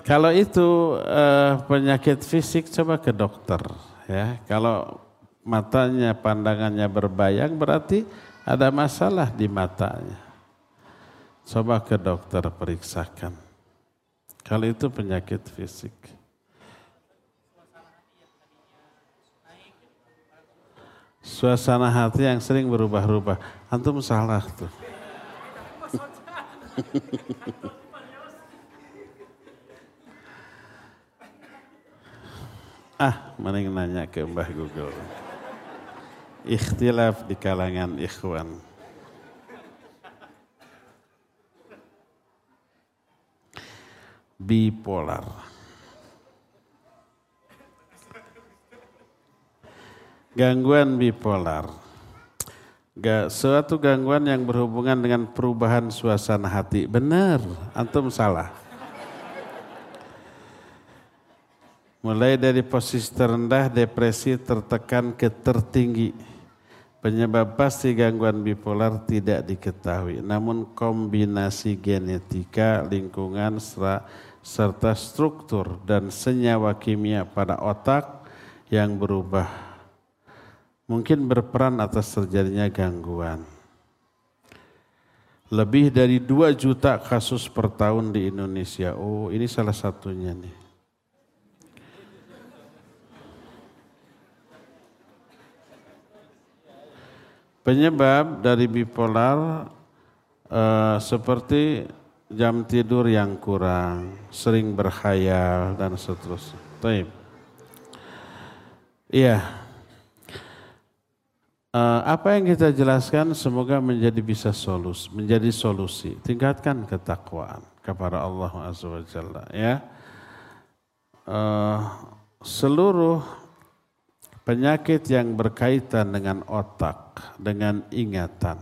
Kalau itu penyakit fisik coba ke dokter ya. Kalau matanya pandangannya berbayang berarti ada masalah di matanya. Coba ke dokter periksakan. Kalau itu penyakit fisik. Suasana hati yang sering berubah-ubah. Antum salah tuh. Mending nanya ke Mbah Google. Ikhtilaf di kalangan ikhwan. Bipolar. Gangguan bipolar. Suatu gangguan yang berhubungan dengan perubahan suasana hati. Benar, antum salah. Mulai dari posisi terendah, depresi, tertekan ke tertinggi. Penyebab pasti gangguan bipolar tidak diketahui. Namun kombinasi genetika, lingkungan, serta struktur dan senyawa kimia pada otak yang berubah mungkin berperan atas terjadinya gangguan. Lebih dari 2 juta kasus per tahun di Indonesia. Oh, ini salah satunya nih. Penyebab dari bipolar seperti jam tidur yang kurang, sering berkhayal dan seterusnya. Baik. Iya. Apa yang kita jelaskan semoga menjadi solusi. Tingkatkan ketakwaan kepada Allah Azza wa Jalla ya. Seluruh penyakit yang berkaitan dengan otak, dengan ingatan.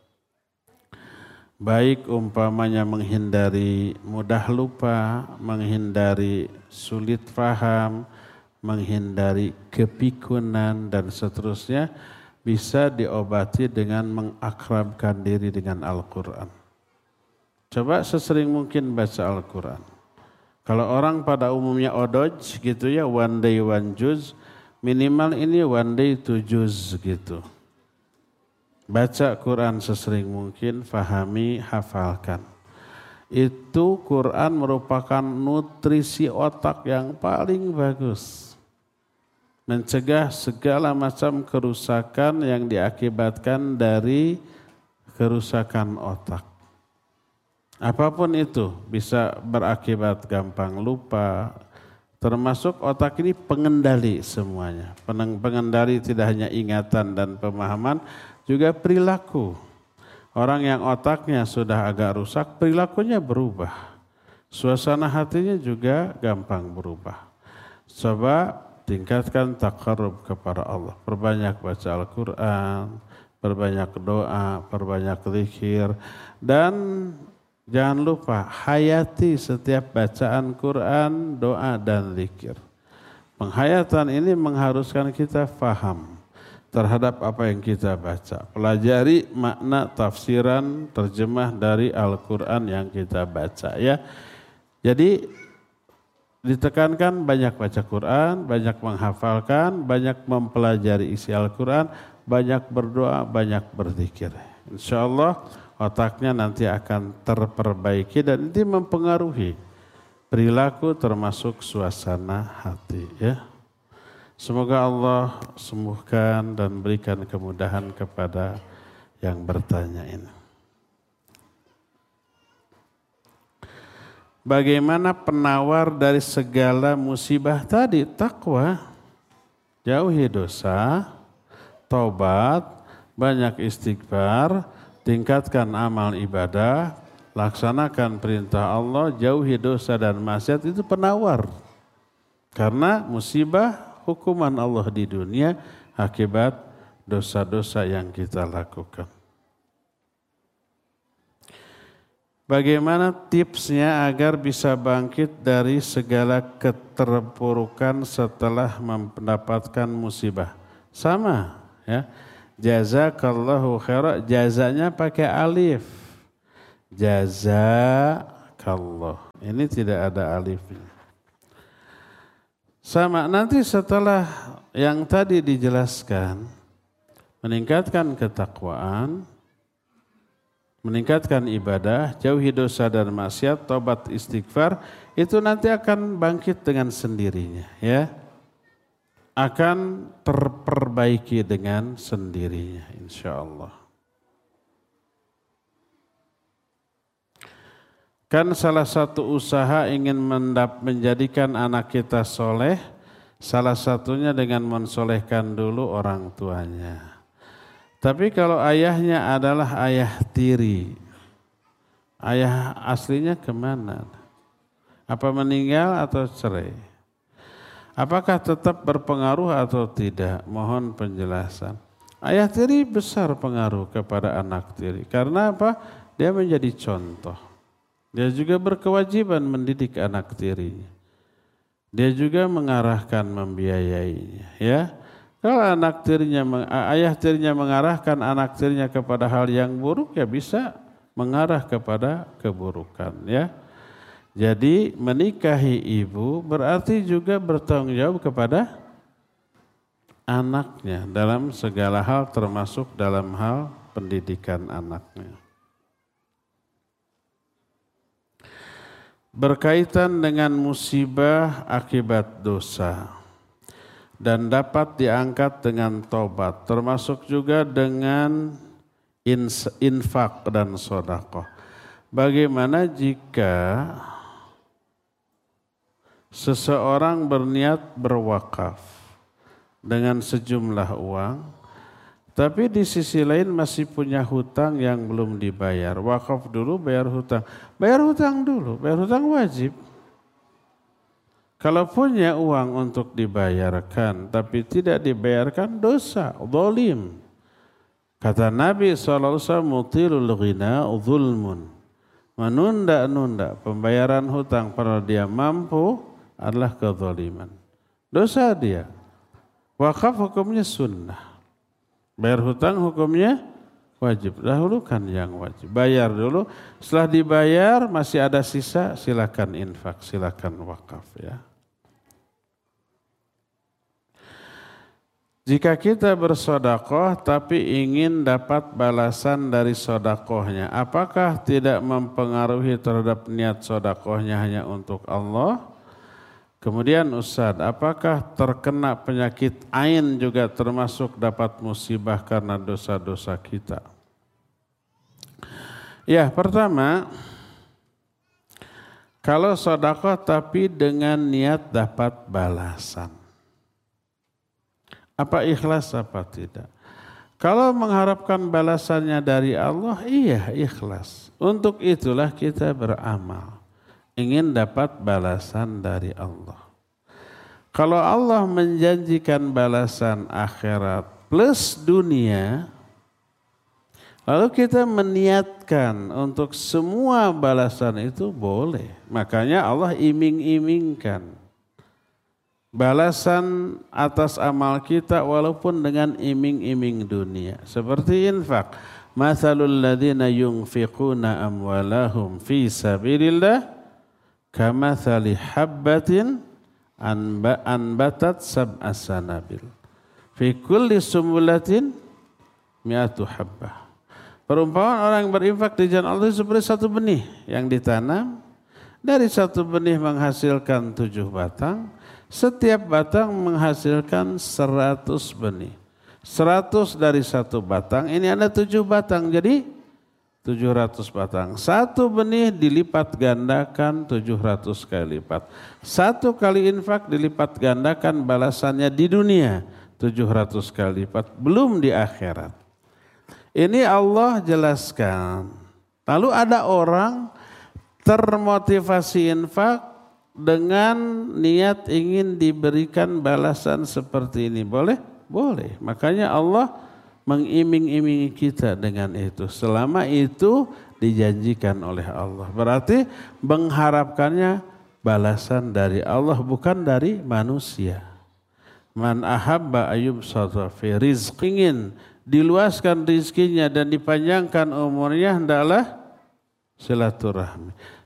Baik umpamanya menghindari mudah lupa, menghindari sulit paham, menghindari kepikunan dan seterusnya, bisa diobati dengan mengakrabkan diri dengan Al-Quran. Coba sesering mungkin baca Al-Quran. Kalau orang pada umumnya odoj gitu ya, one day one juz, minimal ini one day 2 juz gitu. Baca Quran sesering mungkin, fahami, hafalkan. Itu Quran merupakan nutrisi otak yang paling bagus. Mencegah segala macam kerusakan yang diakibatkan dari kerusakan otak. Apapun itu bisa berakibat gampang lupa, termasuk otak ini pengendali semuanya. Pengendali tidak hanya ingatan dan pemahaman, juga perilaku. Orang yang otaknya sudah agak rusak, perilakunya berubah. Suasana hatinya juga gampang berubah. Coba tingkatkan taqarrub kepada Allah. Perbanyak baca Al-Quran, perbanyak doa, perbanyak zikir. Dan jangan lupa hayati setiap bacaan Quran, doa dan zikir. Penghayatan ini mengharuskan kita faham terhadap apa yang kita baca. Pelajari makna tafsiran, terjemah dari Al-Quran yang kita baca ya. Jadi ditekankan banyak baca Quran, banyak menghafalkan, banyak mempelajari isi Al-Quran, banyak berdoa, banyak berzikir. Insya Allah otaknya nanti akan terperbaiki dan ini mempengaruhi perilaku termasuk suasana hati. Ya. Semoga Allah sembuhkan dan berikan kemudahan kepada yang bertanya ini. Bagaimana penawar dari segala musibah tadi? Takwa, jauhi dosa, taubat, banyak istighfar, tingkatkan amal ibadah, laksanakan perintah Allah, jauhi dosa dan maksiat, itu penawar. Karena musibah hukuman Allah di dunia akibat dosa-dosa yang kita lakukan. Bagaimana tipsnya agar bisa bangkit dari segala keterpurukan setelah mendapatkan musibah? Sama ya. Jazakallahu khairan, jazanya pakai alif. Jazakallah Ini tidak ada alifnya. Sama nanti setelah yang tadi dijelaskan, meningkatkan ketakwaan, meningkatkan ibadah, jauhi dosa dan maksiat, tobat istighfar, itu nanti akan bangkit dengan sendirinya, ya. Akan terperbaiki dengan sendirinya, insya Allah. Kan salah satu usaha ingin menjadikan anak kita soleh, salah satunya dengan mensolehkan dulu orang tuanya. Tapi kalau ayahnya adalah ayah tiri, ayah aslinya kemana? Apa meninggal atau cerai? Apakah tetap berpengaruh atau tidak? Mohon penjelasan. Ayah tiri besar pengaruh kepada anak tiri. Karena apa? Dia menjadi contoh. Dia juga berkewajiban mendidik anak tirinya. Dia juga mengarahkan, membiayainya. Ya, kalau ayah tirinya mengarahkan anak tirinya kepada hal yang buruk, ya bisa mengarah kepada keburukan. Ya, jadi menikahi ibu berarti juga bertanggung jawab kepada anaknya dalam segala hal, termasuk dalam hal pendidikan anaknya. Berkaitan dengan musibah akibat dosa dan dapat diangkat dengan tobat, termasuk juga dengan infak dan sedekah. Bagaimana jika seseorang berniat berwakaf dengan sejumlah uang, tapi di sisi lain masih punya hutang yang belum dibayar. Wakaf dulu, bayar hutang. Bayar hutang dulu, bayar hutang wajib. Kalau punya uang untuk dibayarkan, tapi tidak dibayarkan, dosa, zalim. Kata Nabi SAW, mutilul ghina zulmun. Menunda-nunda pembayaran hutang pada dia mampu adalah kezaliman. Dosa dia. Wakaf hukumnya sunnah. Bayar hutang hukumnya wajib. Dahulukan yang wajib. Bayar dulu. Setelah dibayar masih ada sisa, silakan infak, silakan wakaf, ya. Jika kita bersedekah tapi ingin dapat balasan dari sedekahnya, apakah tidak mempengaruhi terhadap niat sedekahnya hanya untuk Allah? Kemudian Ustaz, apakah terkena penyakit ain juga termasuk dapat musibah karena dosa-dosa kita? Ya, pertama, kalau sedekah tapi dengan niat dapat balasan. Apa ikhlas apa tidak? Kalau mengharapkan balasannya dari Allah, iya ikhlas. Untuk itulah kita beramal. Ingin dapat balasan dari Allah. Kalau Allah menjanjikan balasan akhirat plus dunia, lalu kita meniatkan untuk semua balasan itu boleh. Makanya Allah iming-imingkan balasan atas amal kita walaupun dengan iming-iming dunia. Seperti infak. Mathalul ladzina yunfiquna amwalahum fi sabilillah kamathali habbatin anbatat sab'a sanabil fi kulli sumbulatin mi'atu habbah. Perumpamaan orang yang berinfak di jalan Allah seperti satu benih yang ditanam, dari satu benih menghasilkan 7 batang, setiap batang menghasilkan 100 benih. 100 dari satu batang, ini ada 7 batang, jadi 700 batang. Satu benih dilipat gandakan 700 kali lipat. Satu kali infak dilipat gandakan balasannya di dunia 700 kali lipat. Belum di akhirat. Ini Allah jelaskan. Lalu ada orang termotivasi infak dengan niat ingin diberikan balasan seperti ini. Boleh? Boleh. Makanya Allah mengiming-imingi kita dengan itu. Selama itu dijanjikan oleh Allah. Berarti mengharapkannya balasan dari Allah bukan dari manusia. Man ahabba ayyubsata fi rizqi, ingin diluaskan rizkinya dan dipanjangkan umurnya, hendaklah silaturahmi.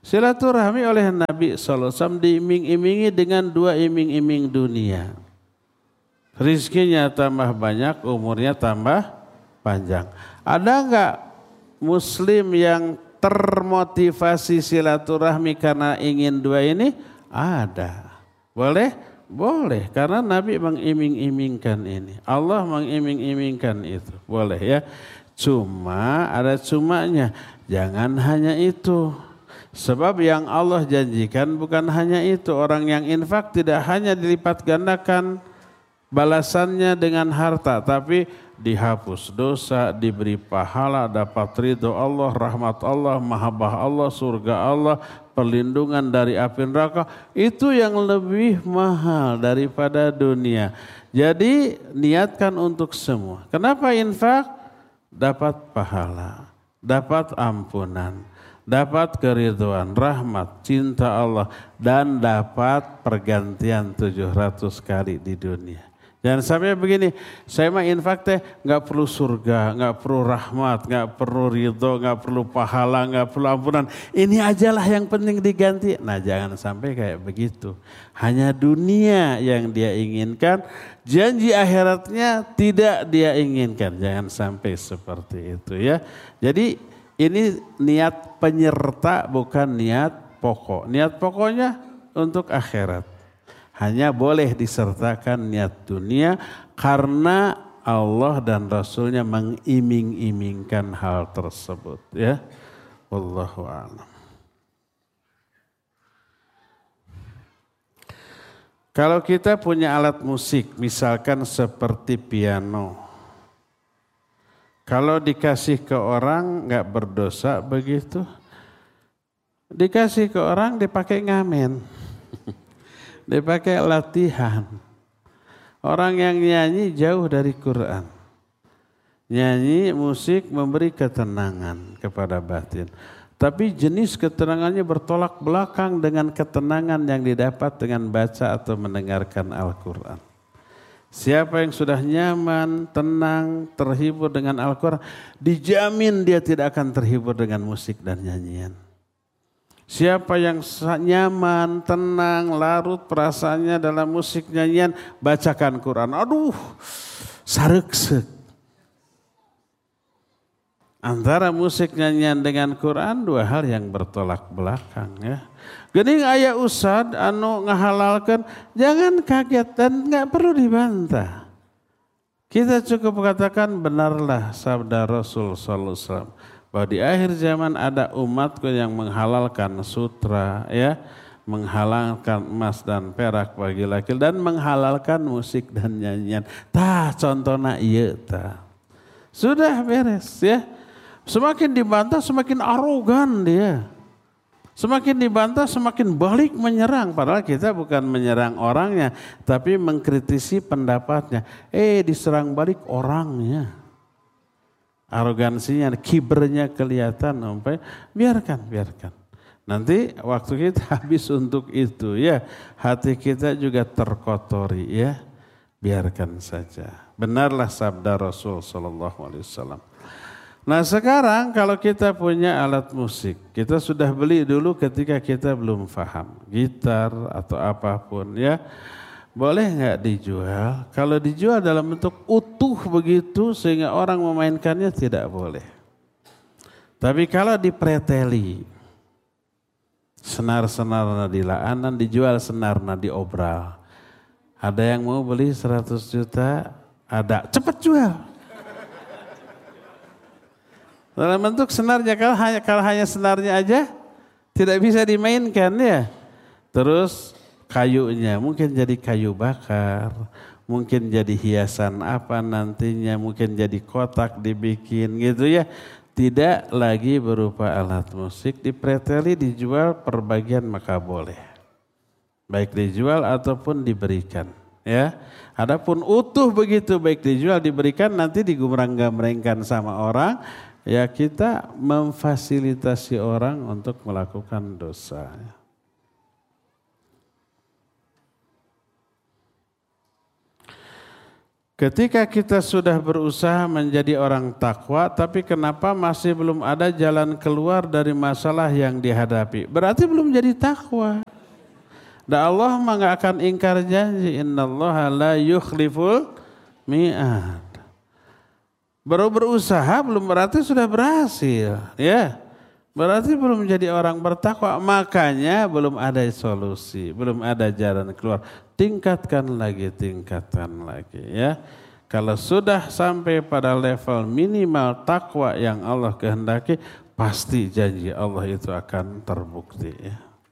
Silaturahmi oleh Nabi SAW diiming-imingi dengan dua iming-iming dunia. Rizkinya tambah banyak, umurnya tambah panjang. Ada enggak muslim yang termotivasi silaturahmi karena ingin dua ini? Ada. Boleh? Boleh, karena Nabi mengiming-imingkan ini. Allah mengiming-imingkan itu. Boleh ya. Cuma ada cumanya. Jangan hanya itu. Sebab yang Allah janjikan bukan hanya itu. Orang yang infak tidak hanya dilipat gandakan balasannya dengan harta, tapi dihapus dosa, diberi pahala, dapat ridho Allah, rahmat Allah, mahabbah Allah, surga Allah, perlindungan dari api neraka. Itu yang lebih mahal daripada dunia. Jadi niatkan untuk semua. Kenapa infak? Dapat pahala, dapat ampunan, dapat keridhaan, rahmat, cinta Allah, dan dapat pergantian 700 kali di dunia. Jangan sampai begini, saya mah infak teh nggak perlu surga, nggak perlu rahmat, nggak perlu ridho, nggak perlu pahala, nggak perlu ampunan. Ini ajalah yang penting diganti. Nah, jangan sampai kayak begitu. Hanya dunia yang dia inginkan, janji akhiratnya tidak dia inginkan. Jangan sampai seperti itu ya. Jadi ini niat penyerta bukan niat pokok. Niat pokoknya untuk akhirat. Hanya boleh disertakan niat dunia karena Allah dan Rasulnya mengiming-imingkan hal tersebut ya. Wallahu a'lam. Kalau kita punya alat musik misalkan seperti piano. Kalau dikasih ke orang nggak berdosa begitu. Dikasih ke orang dipakai ngamen. Dipakai latihan. Orang yang nyanyi jauh dari Quran. Nyanyi musik memberi ketenangan kepada batin. Tapi jenis ketenangannya bertolak belakang dengan ketenangan yang didapat dengan baca atau mendengarkan Al-Quran. Siapa yang sudah nyaman, tenang, terhibur dengan Al-Quran, dijamin dia tidak akan terhibur dengan musik dan nyanyian. Siapa yang nyaman, tenang, larut perasaannya dalam musik nyanyian, bacakan Quran. Aduh, sareksek. Antara musik nyanyian dengan Quran dua hal yang bertolak belakang ya. Geuning aya ustad anu ngahalalkeun, jangan kaget dan enggak perlu dibantah. Kita cukup katakan benarlah sabda Rasul sallallahu alaihi wasallam bahwa di akhir zaman ada umatku yang menghalalkan sutra ya, menghalalkan emas dan perak bagi laki dan menghalalkan musik dan nyanyian. Tah contohna ieu tah. Sudah beres ya. Semakin dibantah semakin arogan dia. Semakin dibantah semakin balik menyerang. Padahal kita bukan menyerang orangnya, tapi mengkritisi pendapatnya. Diserang balik orangnya. Arogansinya, kibernya kelihatan. Biarkan. Nanti waktu kita habis untuk itu ya. Hati kita juga terkotori ya. Biarkan saja. Benarlah sabda Rasul SAW. Nah sekarang kalau kita punya alat musik, kita sudah beli dulu ketika kita belum paham. Gitar atau apapun ya. Boleh nggak dijual? Kalau dijual dalam bentuk utuh begitu sehingga orang memainkannya tidak boleh. Tapi kalau dipreteli, senar-senar di laanan dijual, senarna diobral. Ada yang mau beli 100 juta? Ada, cepat jual. Dalam bentuk senarnya, kalau hanya senarnya aja tidak bisa dimainkan ya. Terus kayunya mungkin jadi kayu bakar, mungkin jadi hiasan apa nantinya, mungkin jadi kotak dibikin gitu ya. Tidak lagi berupa alat musik, dipreteli dijual per bagian maka boleh. Baik dijual ataupun diberikan ya. Adapun utuh begitu baik dijual diberikan nanti digumrang-gamrengkan sama orang, ya kita memfasilitasi orang untuk melakukan dosa. Ketika kita sudah berusaha menjadi orang takwa, tapi kenapa masih belum ada jalan keluar dari masalah yang dihadapi? Berarti belum jadi takwa. Dan Allah mah nggak akan ingkar janji. Innallaha la yukhliful mi'ad. Baru berusaha belum berarti sudah berhasil, ya. Berarti belum jadi orang bertakwa, makanya belum ada solusi, belum ada jalan keluar. Tingkatkan lagi ya. Kalau sudah sampai pada level minimal takwa yang Allah kehendaki, pasti janji Allah itu akan terbukti ya.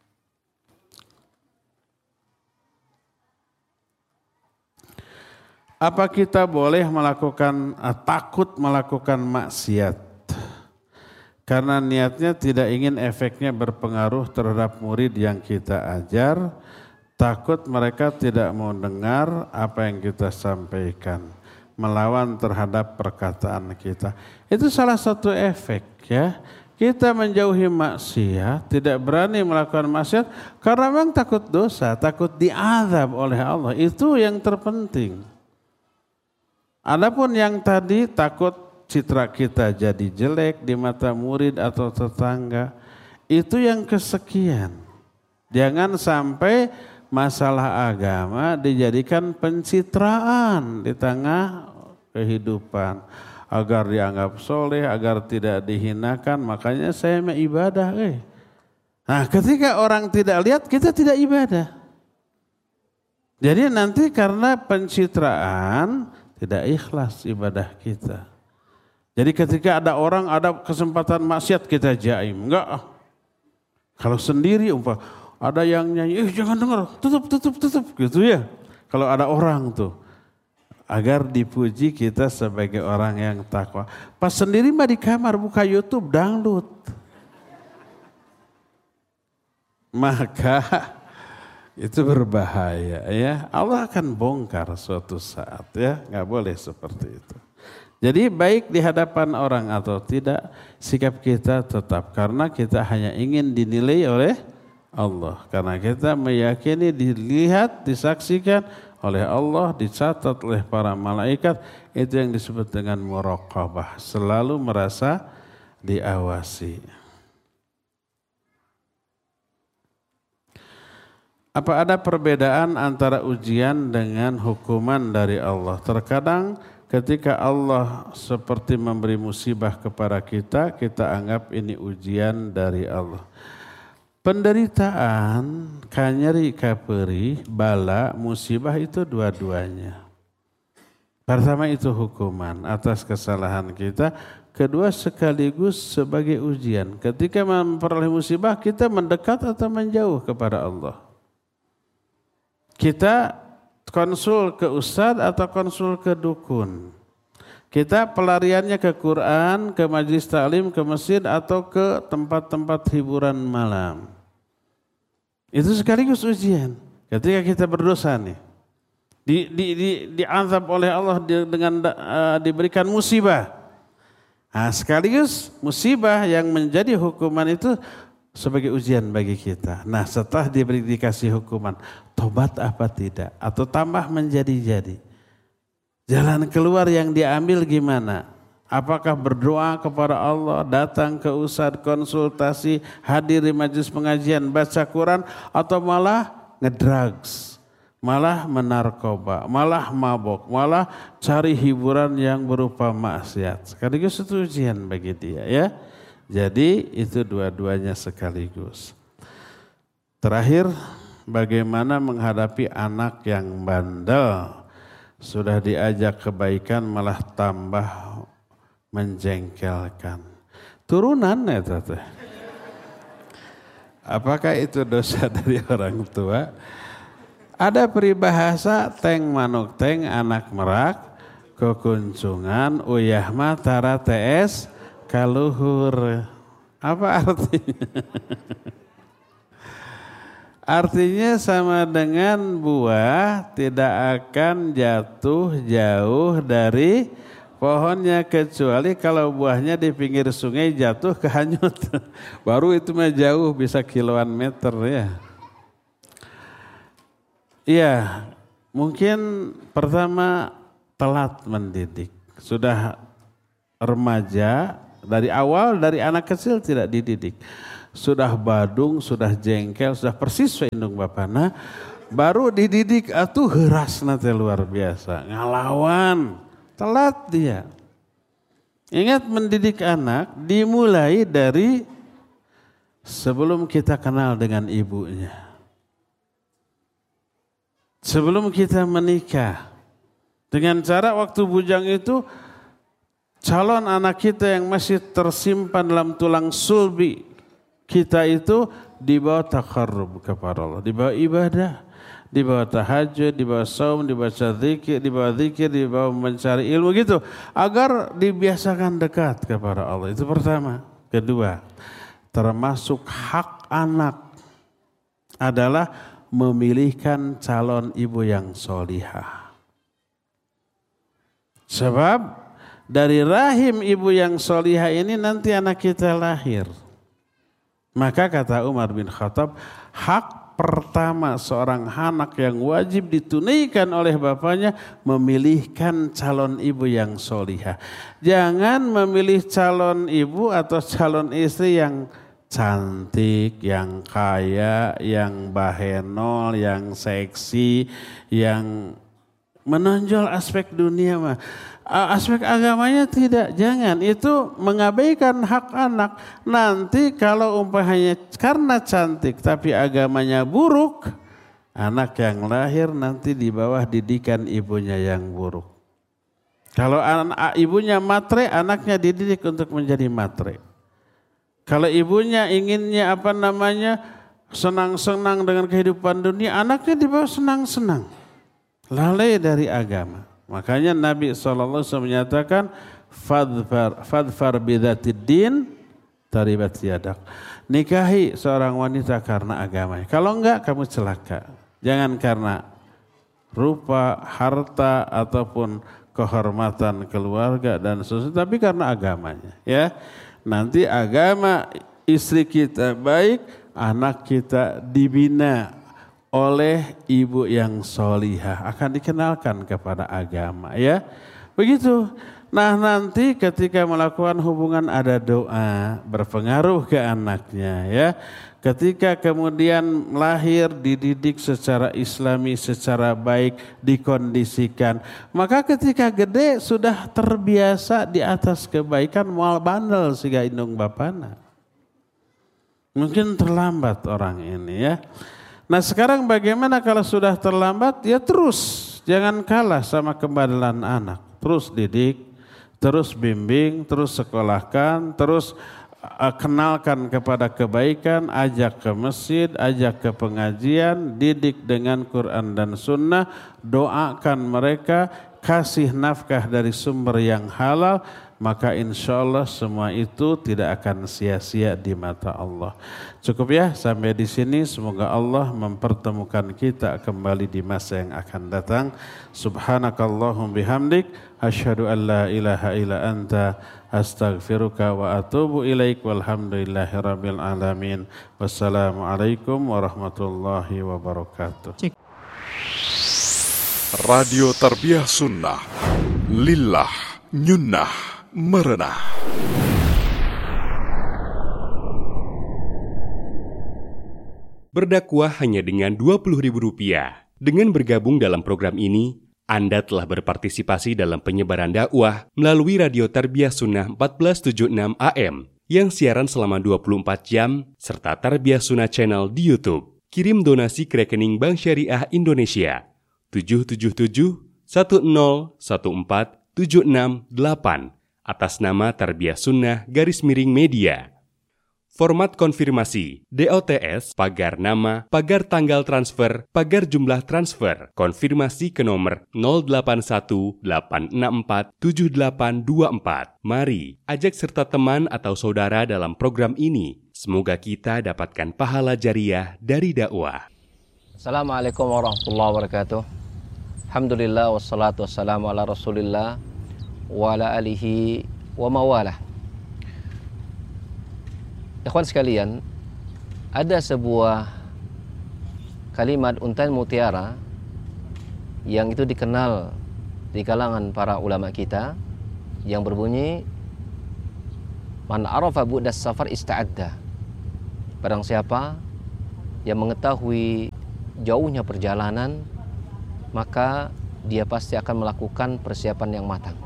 Apa kita boleh takut melakukan maksiat? Karena niatnya tidak ingin efeknya berpengaruh terhadap murid yang kita ajar, takut mereka tidak mau dengar apa yang kita sampaikan, melawan terhadap perkataan kita. Itu salah satu efek ya. Kita menjauhi maksiat, tidak berani melakukan maksiat karena memang takut dosa, takut diazab oleh Allah. Itu yang terpenting. Adapun yang tadi takut citra kita jadi jelek di mata murid atau tetangga, itu yang kesekian. Jangan sampai masalah agama dijadikan pencitraan di tengah kehidupan. Agar dianggap soleh, agar tidak dihinakan, makanya saya ibadah. Nah ketika orang tidak lihat, kita tidak ibadah. Jadi nanti karena pencitraan, tidak ikhlas ibadah kita. Jadi ketika ada orang ada kesempatan maksiat kita jaim, enggak. Kalau sendiri ada yang nyanyi, jangan dengar, tutup gitu ya. Kalau ada orang tuh, agar dipuji kita sebagai orang yang takwa. Pas sendiri mah di kamar buka YouTube dangdut. Maka itu berbahaya ya. Allah akan bongkar suatu saat ya, enggak boleh seperti itu. Jadi baik di hadapan orang atau tidak, sikap kita tetap. Karena kita hanya ingin dinilai oleh Allah. Karena kita meyakini, dilihat, disaksikan oleh Allah, dicatat oleh para malaikat. Itu yang disebut dengan muraqabah. Selalu merasa diawasi. Apa ada perbedaan antara ujian dengan hukuman dari Allah? Terkadang ketika Allah seperti memberi musibah kepada kita, kita anggap ini ujian dari Allah. Penderitaan, kanyeri, kaperi, bala, musibah itu dua-duanya. Pertama itu hukuman atas kesalahan kita. Kedua sekaligus sebagai ujian. Ketika memperoleh musibah, kita mendekat atau menjauh kepada Allah. Kita konsul ke ustadz atau konsul ke dukun. Kita pelariannya ke Quran, ke majlis taklim, ke masjid atau ke tempat-tempat hiburan malam. Itu sekaligus ujian. Ketika kita berdosa nih, diazab oleh Allah dengan diberikan musibah. Nah, sekaligus musibah yang menjadi hukuman itu sebagai ujian bagi kita. Nah, setelah dikasih hukuman, tobat apa tidak? Atau tambah menjadi-jadi? Jalan keluar yang diambil gimana? Apakah berdoa kepada Allah, datang ke ustadz, konsultasi, hadir di majelis pengajian, baca Quran, atau malah ngedrugs, malah menarkoba, malah mabok, malah cari hiburan yang berupa maksiat. Sekaligus itu ujian bagi dia ya. Jadi itu dua-duanya sekaligus. Terakhir, bagaimana menghadapi anak yang bandel, sudah diajak kebaikan malah tambah menjengkelkan. Turunan ya tete. Apakah itu dosa dari orang tua? Ada peribahasa teng manuk teng anak merak kekuncungan uyah mah tara TS kaluhur. Apa artinya? Artinya sama dengan buah tidak akan jatuh jauh dari pohonnya kecuali kalau buahnya di pinggir sungai jatuh kehanyut. Baru itu mah jauh bisa kiloan meter ya. Iya, mungkin pertama telat mendidik. Sudah remaja, dari awal dari anak kecil tidak dididik. Sudah badung, sudah jengkel, sudah persis sesuai indung bapana, baru dididik atuh heuras nanti luar biasa, ngalawan, telat dia. Ingat mendidik anak dimulai dari sebelum kita kenal dengan ibunya. Sebelum kita menikah. Dengan cara waktu bujang itu calon anak kita yang masih tersimpan dalam tulang sulbi kita itu dibawa taqarrub kepada Allah, dibawa ibadah, dibawa tahajud, dibawa saum, dibawa zikir, dibawa mencari ilmu gitu, agar dibiasakan dekat kepada Allah. Itu pertama. Kedua, termasuk hak anak adalah memilihkan calon ibu yang solihah. Sebab dari rahim ibu yang solihah ini nanti anak kita lahir. Maka kata Umar bin Khattab, hak pertama seorang anak yang wajib ditunaikan oleh bapaknya memilihkan calon ibu yang solihah. Jangan memilih calon ibu atau calon istri yang cantik, yang kaya, yang bahenol, yang seksi, yang menonjol aspek dunia mah. Aspek agamanya tidak, jangan. Itu mengabaikan hak anak. Nanti kalau umpamanya karena cantik tapi agamanya buruk, anak yang lahir nanti di bawah didikan ibunya yang buruk. Kalau ibunya matre, anaknya dididik untuk menjadi matre. Kalau ibunya inginnya senang-senang dengan kehidupan dunia, anaknya di bawah senang-senang. Lalai dari agama. Makanya Nabi SAW menyatakan fadfar bidzatid din taribat yadak. Nikahi seorang wanita karena agamanya. Kalau enggak kamu celaka. Jangan karena rupa, harta ataupun kehormatan keluarga dan seterusnya, tapi karena agamanya. Ya, nanti agama istri kita baik, anak kita dibina oleh ibu yang solihah, akan dikenalkan kepada agama, ya begitu. Nah nanti ketika melakukan hubungan ada doa berpengaruh ke anaknya, ya. Ketika kemudian lahir dididik secara islami, secara baik, dikondisikan, maka ketika gede sudah terbiasa di atas kebaikan, moal bandel siga indung bapana. Mungkin terlambat orang ini, ya. Nah sekarang bagaimana kalau sudah terlambat? Ya terus, jangan kalah sama kebandelan anak. Terus didik, terus bimbing, terus sekolahkan, terus kenalkan kepada kebaikan, ajak ke masjid, ajak ke pengajian, didik dengan Quran dan Sunnah, doakan mereka, kasih nafkah dari sumber yang halal, maka insya Allah semua itu tidak akan sia-sia di mata Allah. Cukup ya sampai di sini. Semoga Allah mempertemukan kita kembali di masa yang akan datang. Subhanakallahum bihamdik, asyhadu an la ilaha illa anta, astaghfiruka wa atubu ilaik. Walhamdulillahirabbil alamin. Wassalamualaikum warahmatullahi wabarakatuh. Radio Tarbiyah Sunnah, lillah, nyunnah, merenah. Berdakwah hanya dengan Rp20.000. Dengan bergabung dalam program ini, Anda telah berpartisipasi dalam penyebaran dakwah melalui Radio Tarbiyah Sunnah 1476 AM yang siaran selama 24 jam serta Tarbiyah Sunnah Channel di YouTube. Kirim donasi ke rekening Bank Syariah Indonesia 777-1014-768 atas nama Tarbiyah Sunnah _Media. Format konfirmasi DOTS pagar nama, pagar tanggal transfer, pagar jumlah transfer. Konfirmasi ke nomor 0818647824. Mari ajak serta teman atau saudara dalam program ini. Semoga kita dapatkan pahala jariah dari dakwah. Assalamualaikum warahmatullahi wabarakatuh. Alhamdulillah wassalatu wassalamu ala Rasulillah wa ala alihi wa mawalah. Ikhwan sekalian, ada sebuah kalimat Untayan Mutiara yang itu dikenal di kalangan para ulama kita yang berbunyi man arafa bu'das safar ista'adda. Barang siapa yang mengetahui jauhnya perjalanan, maka dia pasti akan melakukan persiapan yang matang.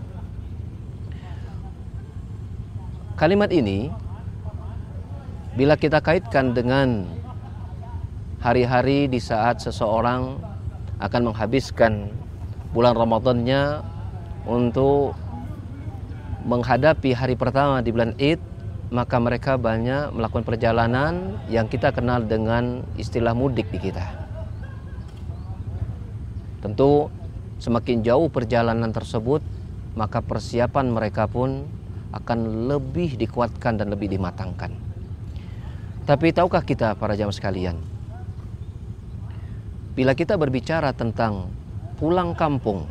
Kalimat ini bila kita kaitkan dengan hari-hari di saat seseorang akan menghabiskan bulan Ramadannya untuk menghadapi hari pertama di bulan Id, maka mereka banyak melakukan perjalanan yang kita kenal dengan istilah mudik di kita. Tentu semakin jauh perjalanan tersebut, maka persiapan mereka pun akan lebih dikuatkan dan lebih dimatangkan. Tapi tahukah kita para jamaah sekalian, bila kita berbicara tentang pulang kampung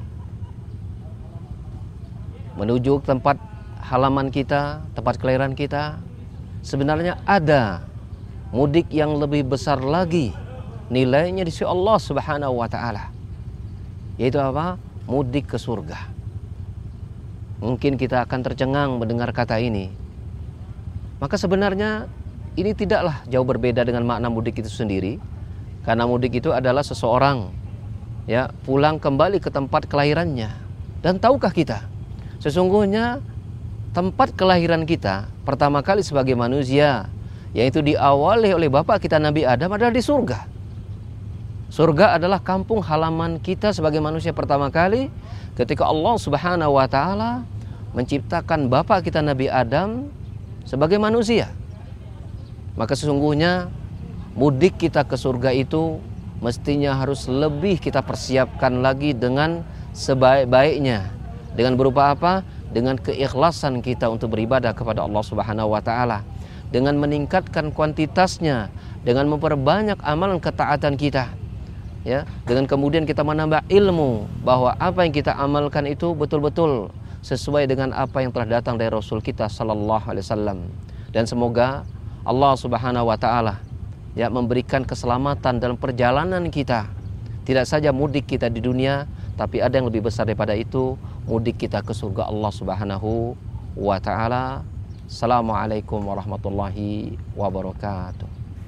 menuju tempat halaman kita, tempat kelahiran kita, sebenarnya ada mudik yang lebih besar lagi nilainya di sisi Allah Subhanahu wa taala. Yaitu apa? Mudik ke surga. Mungkin kita akan tercengang mendengar kata ini. Maka sebenarnya ini tidaklah jauh berbeda dengan makna mudik itu sendiri. Karena mudik itu adalah seseorang pulang kembali ke tempat kelahirannya. Dan tahukah kita, sesungguhnya tempat kelahiran kita pertama kali sebagai manusia, yaitu diawali oleh bapak kita Nabi Adam, adalah di surga. Surga adalah kampung halaman kita sebagai manusia pertama kali ketika Allah Subhanahu wa taala menciptakan bapak kita Nabi Adam sebagai manusia. Maka sesungguhnya mudik kita ke surga itu mestinya harus lebih kita persiapkan lagi dengan sebaik-baiknya. Dengan berupa apa? Dengan keikhlasan kita untuk beribadah kepada Allah Subhanahu wa taala, dengan meningkatkan kuantitasnya, dengan memperbanyak amalan ketaatan kita. Dengan kemudian kita menambah ilmu bahwa apa yang kita amalkan itu betul-betul sesuai dengan apa yang telah datang dari Rasul kita sallallahu alaihi wasallam. Dan semoga Allah Subhanahu wa taala memberikan keselamatan dalam perjalanan kita. Tidak saja mudik kita di dunia, tapi ada yang lebih besar daripada itu, mudik kita ke surga Allah Subhanahu wa taala. Assalamualaikum warahmatullahi wabarakatuh.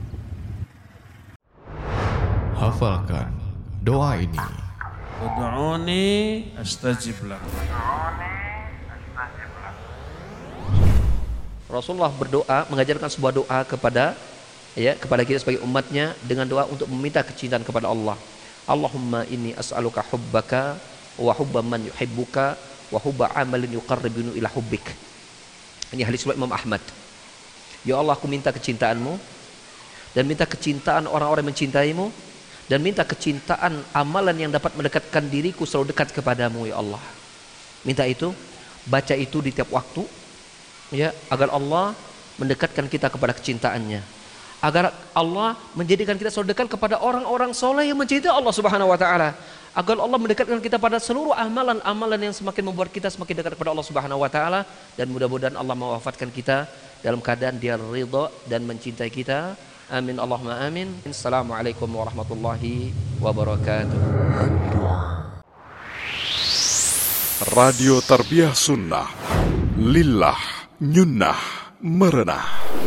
Hafalkan doa ini. Ud'uni astajib lakum. Rasulullah berdoa, mengajarkan sebuah doa kepada kita sebagai umatnya dengan doa untuk meminta kecintaan kepada Allah. Allahumma inni as'aluka hubbaka wa hubba man yuhibbuka wa hubba amalin yuqarribuni ila hubbik. Ini hadis riwayat Imam Ahmad. Ya Allah, aku minta kecintaanmu dan minta kecintaan orang-orang yang mencintaimu dan minta kecintaan amalan yang dapat mendekatkan diriku selalu dekat kepadamu ya Allah. Minta itu, baca itu di tiap waktu agar Allah mendekatkan kita kepada kecintaannya. Agar Allah menjadikan kita selalu dekat kepada orang-orang soleh yang mencintai Allah Subhanahu wa taala. Agar Allah mendekatkan kita pada seluruh amalan-amalan yang semakin membuat kita semakin dekat kepada Allah Subhanahu wa taala, dan mudah-mudahan Allah mewafatkan kita dalam keadaan Dia ridha dan mencintai kita. Amin Allahumma amin. Assalamualaikum warahmatullahi wabarakatuh. Radio Tarbiyah Sunnah, lillah, nyunnah, merenah.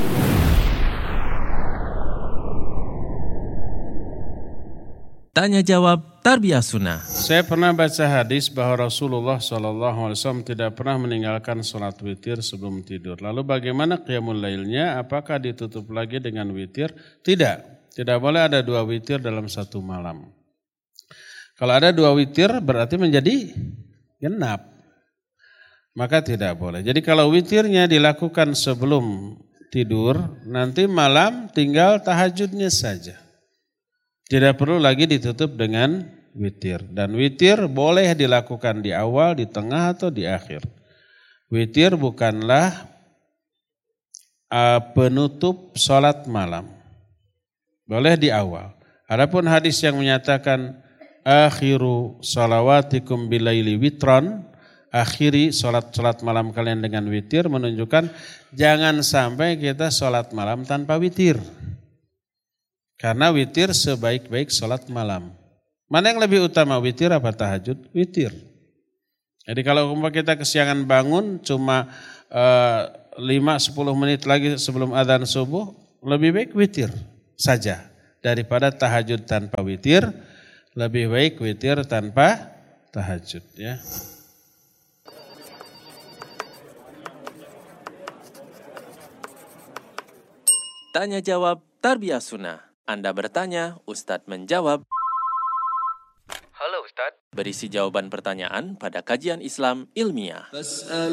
Tanya jawab Tarbiyah Sunnah. Saya pernah baca hadis bahwa Rasulullah SAW tidak pernah meninggalkan sholat witir sebelum tidur. Lalu bagaimana qiyamul lailnya? Apakah ditutup lagi dengan witir? Tidak boleh ada 2 witir dalam satu malam. Kalau ada 2 witir berarti menjadi genap. Maka tidak boleh. Jadi kalau witirnya dilakukan sebelum tidur, nanti malam tinggal tahajudnya saja. Tidak perlu lagi ditutup dengan witir. Dan witir boleh dilakukan di awal, di tengah, atau di akhir. Witir bukanlah penutup sholat malam. Boleh di awal. Adapun hadis yang menyatakan akhiru sholawatikum bilaili witron, akhiri sholat malam kalian dengan witir, menunjukkan jangan sampai kita sholat malam tanpa witir. Karena witir sebaik-baik sholat malam. Mana yang lebih utama, witir apa tahajud? Witir. Jadi kalau kita kesiangan bangun cuma 5-10 menit lagi sebelum adzan subuh, lebih baik witir saja daripada tahajud tanpa witir. Lebih baik witir tanpa tahajud ya. Tanya jawab Tarbiyah Sunnah. Anda bertanya, Ustadz menjawab. Halo Ustadz. Berisi jawaban pertanyaan pada kajian Islam ilmiah.